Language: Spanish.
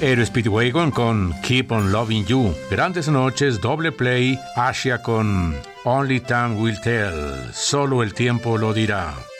Aero Speedwagon con Keep on Loving You. Grandes Noches, doble play, Asia con Only Time Will Tell. Solo el tiempo lo dirá.